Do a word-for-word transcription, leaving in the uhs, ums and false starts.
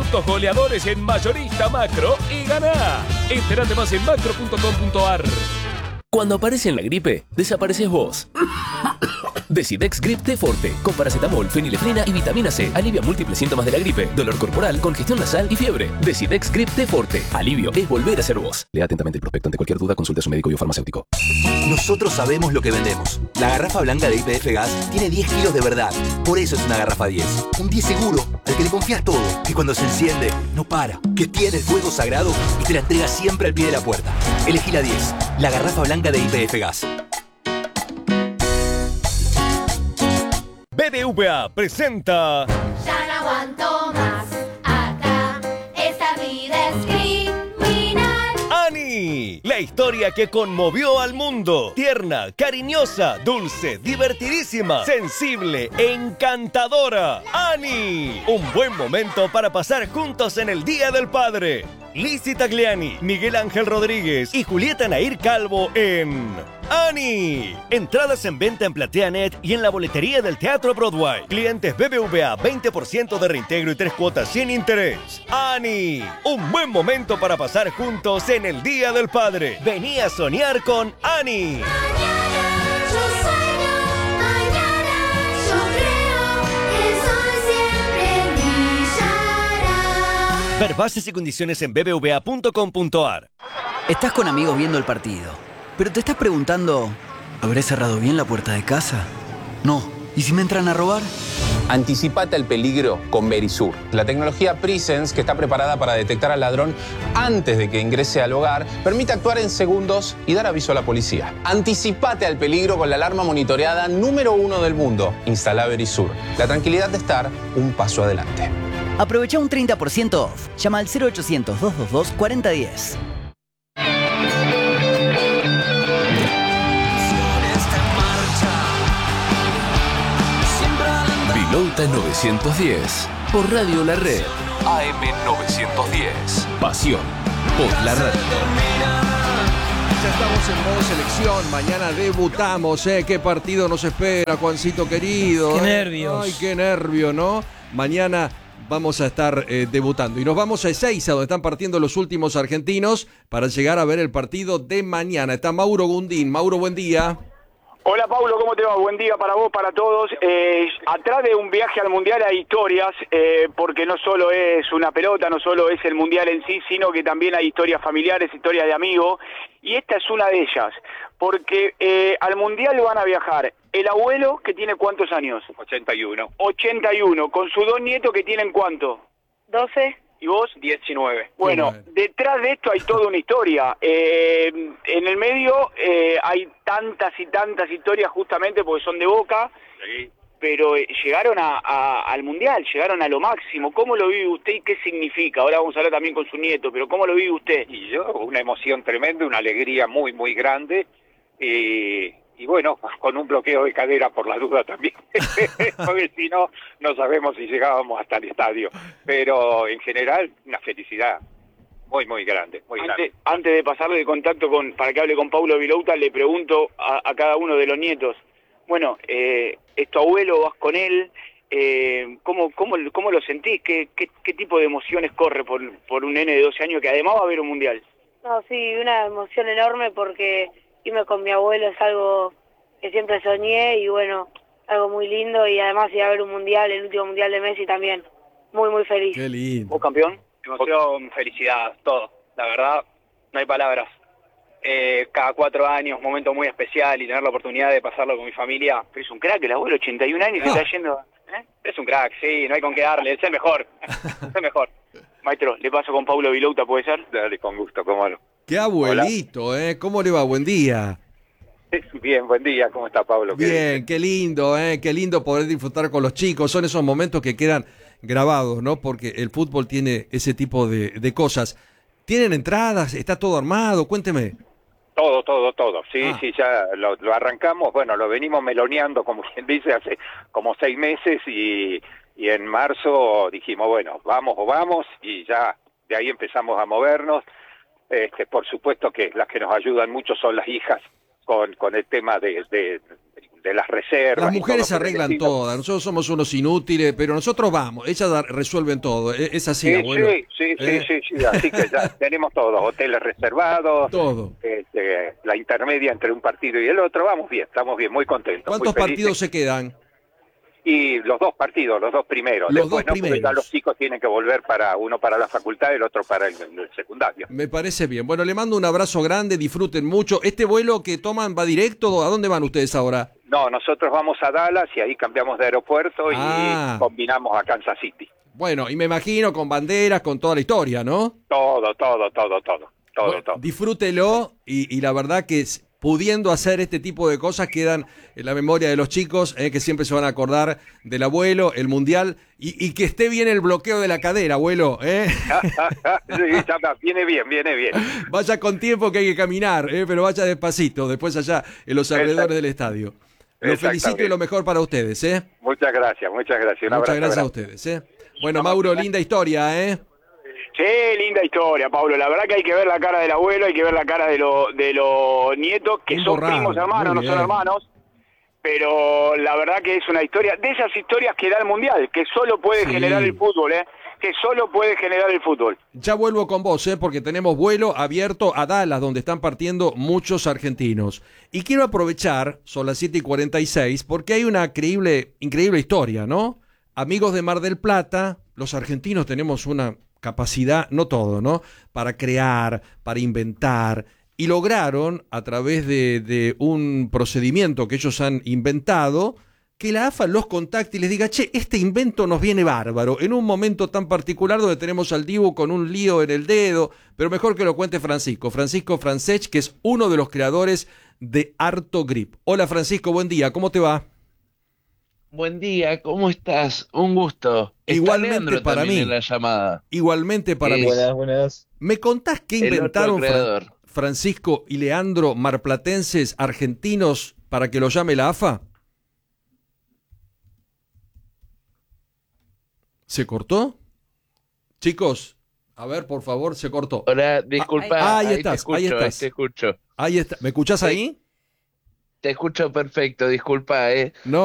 Productos goleadores en Mayorista Macro y ganá. Entérate más en macro punto com punto ar. Cuando aparece en la gripe, desapareces vos. Decidex Grip T Forte, con paracetamol, fenilefrina y vitamina C. Alivia múltiples síntomas de la gripe, dolor corporal, congestión nasal y fiebre. Decidex Grip T Forte. Alivio es volver a ser vos. Lea atentamente el prospecto. Ante cualquier duda, consulte a su médico y o farmacéutico. Nosotros sabemos lo que vendemos. La garrafa blanca de I P F Gas tiene diez kilos de verdad. Por eso es una garrafa diez. Un diez seguro, al que le confías todo. Que cuando se enciende, no para. Que tiene el fuego sagrado y te la entrega siempre al pie de la puerta. Elegí la diez. La garrafa blanca de I P F Gas. B B V A presenta... Ya no aguanto más, acá, esta vida es criminal. ¡Ani! La historia que conmovió al mundo. Tierna, cariñosa, dulce, divertidísima, sensible, encantadora. ¡Ani! Un buen momento para pasar juntos en el Día del Padre. Lizzy Tagliani, Miguel Ángel Rodríguez y Julieta Nair Calvo en... ¡Ani! Entradas en venta en PlateaNet y en la boletería del Teatro Broadway. Clientes B B V A, veinte por ciento de reintegro y tres cuotas sin interés. ¡Ani! Un buen momento para pasar juntos en el Día del Padre. Vení a soñar con Ani. Mañana yo sueño, mañana yo creo, el sol siempre brillará. Ver bases y condiciones en b b v a punto com punto ar. Estás con amigos viendo el partido, pero te estás preguntando, ¿habré cerrado bien la puerta de casa? No. ¿Y si me entran a robar? Anticipate al peligro con Verisur, la tecnología Presence que está preparada para detectar al ladrón antes de que ingrese al hogar, permite actuar en segundos y dar aviso a la policía. Anticipate al peligro con la alarma monitoreada número uno del mundo. Instala Verisur. La tranquilidad de estar un paso adelante. Aprovecha un treinta por ciento off. Llama al cero ochocientos, doscientos veintidós, cuarenta diez. Vilauta novecientos diez. Por Radio La Red. A M novecientos diez. Pasión por la radio. Ya estamos en modo selección. Mañana debutamos, ¿eh? ¿Qué partido nos espera, Juancito querido? Qué ¿eh? nervios. Ay, qué nervio, ¿no? Mañana vamos a estar eh, debutando. Y nos vamos a Ezeiza, donde están partiendo los últimos argentinos para llegar a ver el partido de mañana. Está Mauro Gundín. Mauro, buen día. Hola Paulo, ¿cómo te va? Buen día para vos, para todos. Eh, atrás de un viaje al Mundial hay historias, eh, porque no solo es una pelota, no solo es el Mundial en sí, sino que también hay historias familiares, historias de amigos, y esta es una de ellas, porque eh, al Mundial van a viajar el abuelo, que tiene ¿cuántos años? ochenta y uno. ochenta y uno, con sus dos nietos que tienen ¿cuánto? doce. ¿Y vos? diecinueve. Bueno, detrás de esto hay toda una historia. Eh, en el medio eh, hay tantas y tantas historias justamente porque son de Boca, Sí. pero eh, llegaron a, a, al Mundial, llegaron a lo máximo. ¿Cómo lo vive usted y qué significa? Ahora vamos a hablar también con su nieto, pero ¿cómo lo vive usted? Y yo, una emoción tremenda, una alegría muy, muy grande. Eh, y bueno, con un bloqueo de cadera por la duda también. Porque si no, no sabemos si llegábamos hasta el estadio. Pero en general, una felicidad muy, muy grande. Muy Antes, grande. antes de pasarle el contacto con, para que hable con Paulo Vilauta, le pregunto a, a cada uno de los nietos, bueno, eh, ¿es tu abuelo, vas con él? Eh, ¿cómo, cómo, ¿Cómo lo sentís? ¿Qué, qué, qué tipo de emociones corre por, por un nene de doce años que además va a ver un Mundial? No, sí, una emoción enorme porque irme con mi abuelo es algo que siempre soñé y bueno, algo muy lindo y además ir a ver un Mundial, el último Mundial de Messi también. Muy, muy feliz. Qué lindo. ¿Vos, campeón? Emoción, felicidad, todo. La verdad, no hay palabras. Eh, cada cuatro años, momento muy especial y tener la oportunidad de pasarlo con mi familia. Pero es un crack el abuelo, ochenta y un años, que No. está yendo... ¿eh? Es un crack, sí, no hay con qué darle, es el mejor. Es el mejor. Maestro, le paso con Paulo Vilauta, ¿puede ser? Dale, con gusto, cómo no. Qué abuelito, ¿eh? ¿Cómo le va? Buen día. Bien, buen día, ¿cómo está Pablo? Bien, qué lindo, ¿eh? Qué lindo poder disfrutar con los chicos. Son esos momentos que quedan grabados, ¿no? Porque el fútbol tiene ese tipo de, de cosas. ¿Tienen entradas? ¿Está todo armado? Cuénteme. Todo, todo, todo. Sí, Ah. sí, ya lo, lo arrancamos. Bueno, lo venimos meloneando, como quien dice, hace como seis meses y, y en marzo dijimos, bueno, vamos o vamos y ya de ahí empezamos a movernos. Este, por supuesto que las que nos ayudan mucho son las hijas con, con el tema de, de de las reservas. Las mujeres y todo arreglan todas, nosotros somos unos inútiles, pero nosotros vamos, ellas da- resuelven todo, es, es así, Sí, abuelo. sí, sí, Eh. sí, sí, sí, así que ya tenemos todos, hoteles reservados, Todo. este, la intermedia entre un partido y el otro, vamos bien, estamos bien, muy contentos. ¿Cuántos muy felices. partidos se quedan? Y los dos partidos, los dos primeros. Los Después, dos ¿no? Porque ya primeros. los chicos tienen que volver para uno para la facultad y el otro para el, el secundario. Me parece bien. Bueno, le mando un abrazo grande, disfruten mucho. ¿Este vuelo que toman va directo? ¿A dónde van ustedes ahora? No, nosotros vamos a Dallas y ahí cambiamos de aeropuerto y Ah. combinamos a Kansas City. Bueno, y me imagino con banderas, con toda la historia, ¿no? Todo, todo, todo, todo, todo, Bueno, todo. disfrútelo y, y la verdad que es- pudiendo hacer este tipo de cosas quedan en la memoria de los chicos, eh, que siempre se van a acordar del abuelo, el mundial y, y que esté bien el bloqueo de la cadera, abuelo. ¿eh? Sí, ya va, viene bien, viene bien. Vaya con tiempo que hay que caminar, ¿eh? Pero vaya despacito, después allá en los alrededores Exact- del estadio. Lo felicito Exactamente. y lo mejor para ustedes, ¿eh? Muchas gracias, muchas gracias. Un Muchas abrazo gracias a grande. ustedes, ¿eh? Bueno, Mauro, linda historia, ¿eh? Sí, linda historia, Pablo. La verdad que hay que ver la cara del abuelo, hay que ver la cara de, lo- de los nietos, que Un son borrado, primos hermanos, muy no son bien. hermanos. Pero la verdad que es una historia, de esas historias que da el Mundial, que solo puede Sí. generar el fútbol, ¿eh? Que solo puede generar el fútbol. Ya vuelvo con vos, ¿eh? Porque tenemos vuelo abierto a Dallas, donde están partiendo muchos argentinos. Y quiero aprovechar, son las siete y cuarenta y seis, porque hay una increíble, increíble historia, ¿no? Amigos de Mar del Plata, los argentinos tenemos una capacidad, no todo, ¿no? Para crear, para inventar. Y lograron, a través de, de un procedimiento que ellos han inventado, que la A F A los contacte y les diga, che, este invento nos viene bárbaro, en un momento tan particular donde tenemos al Dibu con un lío en el dedo, pero mejor que lo cuente Francisco, Francisco Francesc, que es uno de los creadores de Harto Grip. Hola Francisco, buen día, ¿cómo te va? Buen día, ¿cómo estás? Un gusto. Está Igualmente Leandro para también mí. en la llamada. Igualmente para Sí. mí. Buenas, buenas. ¿Me contás qué El otro inventaron Fra- creador. Francisco y Leandro, marplatenses, argentinos, para que lo llame la A F A? ¿Se cortó? Chicos, a ver, por favor, se cortó. Hola, disculpa. Ah, ahí ahí estás, te escucho, ahí estás. Te escucho. Ahí está. ¿Me escuchás ahí? Te escucho perfecto, disculpa, eh. No.